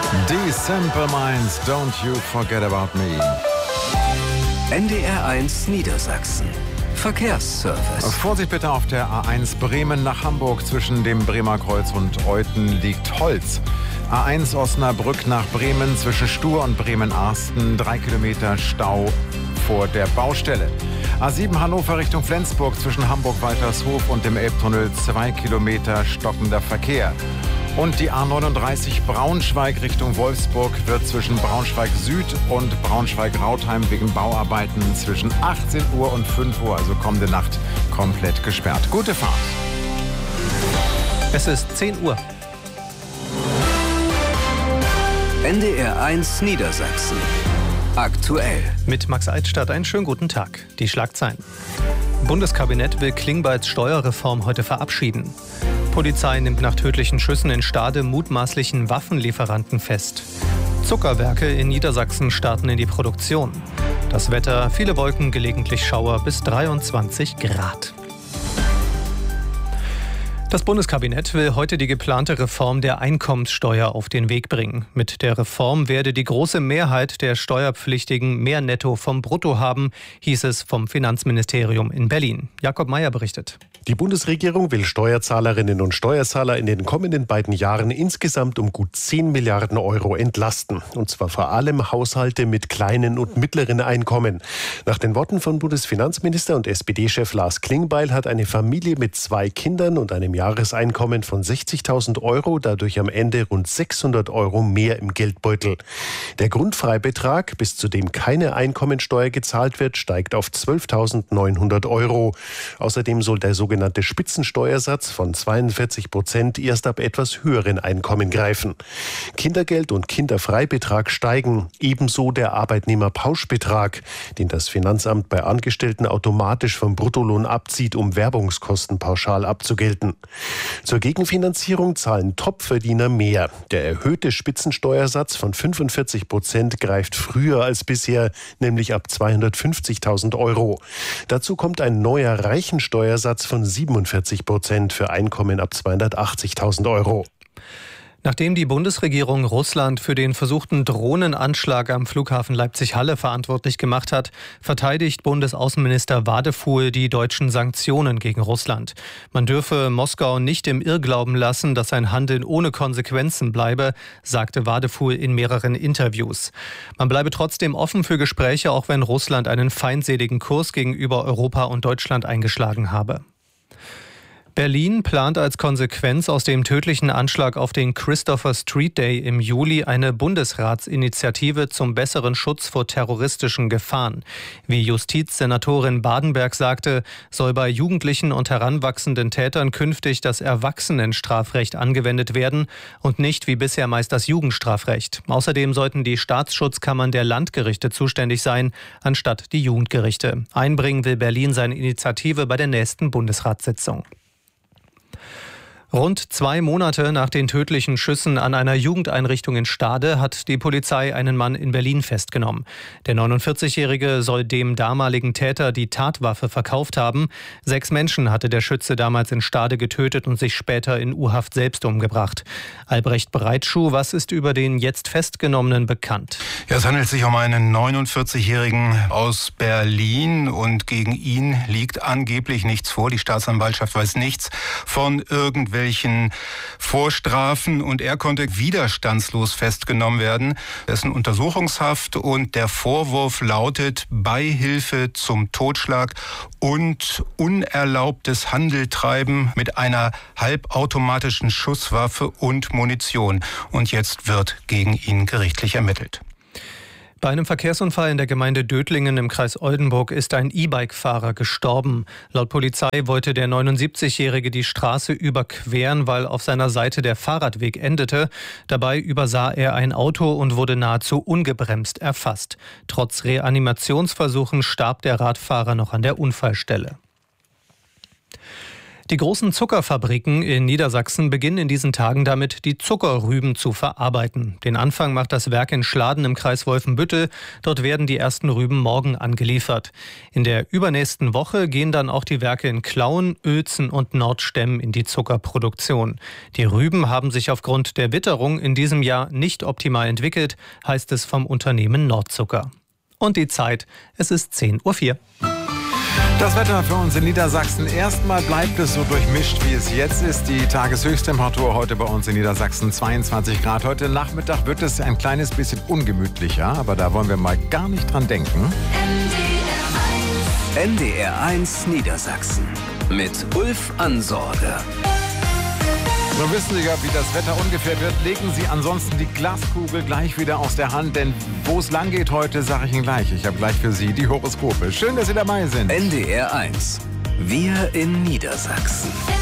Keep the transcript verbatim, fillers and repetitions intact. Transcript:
Die Simple Minds, Don't You Forget About Me. N D R eins Niedersachsen. Verkehrsservice. Vorsicht bitte auf der A eins Bremen nach Hamburg. Zwischen dem Bremer Kreuz und Euthen liegt Holz. A eins Osnabrück nach Bremen zwischen Stur und Bremen-Arsten. Drei Kilometer Stau vor der Baustelle. A sieben Hannover Richtung Flensburg zwischen Hamburg-Waltershof und dem Elbtunnel. Zwei Kilometer stockender Verkehr. Und die A neununddreißig Braunschweig Richtung Wolfsburg wird zwischen Braunschweig Süd und Braunschweig-Rautheim wegen Bauarbeiten zwischen achtzehn Uhr und fünf Uhr, also kommende Nacht, komplett gesperrt. Gute Fahrt. Es ist zehn Uhr. N D R eins Niedersachsen. Aktuell. Mit Max Eitstadt einen schönen guten Tag. Die Schlagzeilen. Bundeskabinett will Klingbeils Steuerreform heute verabschieden. Polizei nimmt nach tödlichen Schüssen in Stade mutmaßlichen Waffenlieferanten fest. Zuckerwerke in Niedersachsen starten in die Produktion. Das Wetter, viele Wolken, gelegentlich Schauer bis dreiundzwanzig Grad. Das Bundeskabinett will heute die geplante Reform der Einkommenssteuer auf den Weg bringen. Mit der Reform werde die große Mehrheit der Steuerpflichtigen mehr Netto vom Brutto haben, hieß es vom Finanzministerium in Berlin. Jakob Mayer berichtet. Die Bundesregierung will Steuerzahlerinnen und Steuerzahler in den kommenden beiden Jahren insgesamt um gut zehn Milliarden Euro entlasten. Und zwar vor allem Haushalte mit kleinen und mittleren Einkommen. Nach den Worten von Bundesfinanzminister und S P D-Chef Lars Klingbeil hat eine Familie mit zwei Kindern und einem Jahreseinkommen von sechzigtausend Euro dadurch am Ende rund sechshundert Euro mehr im Geldbeutel. Der Grundfreibetrag, bis zu dem keine Einkommensteuer gezahlt wird, steigt auf zwölftausendneunhundert Euro. Außerdem soll der sogenannte sogenannte Spitzensteuersatz von zweiundvierzig Prozent erst ab etwas höheren Einkommen greifen. Kindergeld und Kinderfreibetrag steigen, ebenso der Arbeitnehmerpauschbetrag, den das Finanzamt bei Angestellten automatisch vom Bruttolohn abzieht, um Werbungskosten pauschal abzugelten. Zur Gegenfinanzierung zahlen Topverdiener mehr. Der erhöhte Spitzensteuersatz von fünfundvierzig Prozent greift früher als bisher, nämlich ab zweihundertfünfzigtausend Euro. Dazu kommt ein neuer Reichensteuersatz von siebenundvierzig Prozent für Einkommen ab zweihundertachtzigtausend Euro. Nachdem die Bundesregierung Russland für den versuchten Drohnenanschlag am Flughafen Leipzig-Halle verantwortlich gemacht hat, verteidigt Bundesaußenminister Wadefuhl die deutschen Sanktionen gegen Russland. Man dürfe Moskau nicht im Irrglauben lassen, dass sein Handeln ohne Konsequenzen bleibe, sagte Wadefuhl in mehreren Interviews. Man bleibe trotzdem offen für Gespräche, auch wenn Russland einen feindseligen Kurs gegenüber Europa und Deutschland eingeschlagen habe. Berlin plant als Konsequenz aus dem tödlichen Anschlag auf den Christopher Street Day im Juli eine Bundesratsinitiative zum besseren Schutz vor terroristischen Gefahren. Wie Justizsenatorin Badenberg sagte, soll bei Jugendlichen und heranwachsenden Tätern künftig das Erwachsenenstrafrecht angewendet werden und nicht wie bisher meist das Jugendstrafrecht. Außerdem sollten die Staatsschutzkammern der Landgerichte zuständig sein, anstatt die Jugendgerichte. Einbringen will Berlin seine Initiative bei der nächsten Bundesratssitzung. Rund zwei Monate nach den tödlichen Schüssen an einer Jugendeinrichtung in Stade hat die Polizei einen Mann in Berlin festgenommen. Der neunundvierzigjährige soll dem damaligen Täter die Tatwaffe verkauft haben. Sechs Menschen hatte der Schütze damals in Stade getötet und sich später in U-Haft selbst umgebracht. Albrecht Breitschuh, was ist über den jetzt Festgenommenen bekannt? Ja, es handelt sich um einen neunundvierzigjährigen aus Berlin und gegen ihn liegt angeblich nichts vor. Die Staatsanwaltschaft weiß nichts von irgendwelchen welchen Vorstrafen und er konnte widerstandslos festgenommen werden. Er ist in Untersuchungshaft und der Vorwurf lautet Beihilfe zum Totschlag und unerlaubtes Handeltreiben mit einer halbautomatischen Schusswaffe und Munition. Und jetzt wird gegen ihn gerichtlich ermittelt. Bei einem Verkehrsunfall in der Gemeinde Dötlingen im Kreis Oldenburg ist ein E-Bike-Fahrer gestorben. Laut Polizei wollte der neunundsiebzigjährige die Straße überqueren, weil auf seiner Seite der Fahrradweg endete. Dabei übersah er ein Auto und wurde nahezu ungebremst erfasst. Trotz Reanimationsversuchen starb der Radfahrer noch an der Unfallstelle. Die großen Zuckerfabriken in Niedersachsen beginnen in diesen Tagen damit, die Zuckerrüben zu verarbeiten. Den Anfang macht das Werk in Schladen im Kreis Wolfenbüttel. Dort werden die ersten Rüben morgen angeliefert. In der übernächsten Woche gehen dann auch die Werke in Klauen, Uelzen und Nordstemm in die Zuckerproduktion. Die Rüben haben sich aufgrund der Witterung in diesem Jahr nicht optimal entwickelt, heißt es vom Unternehmen Nordzucker. Und die Zeit, es ist zehn Uhr vier. Das Wetter für uns in Niedersachsen. Erstmal bleibt es so durchmischt, wie es jetzt ist. Die Tageshöchsttemperatur heute bei uns in Niedersachsen zweiundzwanzig Grad. Heute Nachmittag wird es ein kleines bisschen ungemütlicher, aber da wollen wir mal gar nicht dran denken. N D R eins Niedersachsen mit Ulf Ansorge. Nun wissen Sie ja, wie das Wetter ungefähr wird. Legen Sie ansonsten die Glaskugel gleich wieder aus der Hand, denn wo es lang geht heute, sage ich Ihnen gleich. Ich habe gleich für Sie die Horoskope. Schön, dass Sie dabei sind. N D R eins. Wir in Niedersachsen.